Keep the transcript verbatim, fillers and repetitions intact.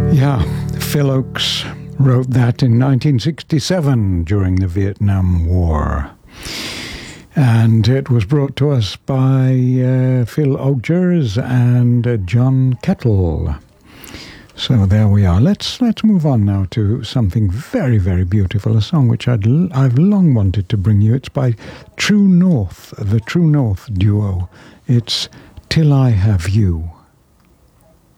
Yeah, Phil Ochs wrote that in nineteen sixty-seven during the Vietnam War. And it was brought to us by uh, Phil Ogers and uh, John Kettle. So there we are. Let's let's move on now to something very, very beautiful, a song which I'd l- I've long wanted to bring you. It's by True North, the True North duo. It's Till I Have You.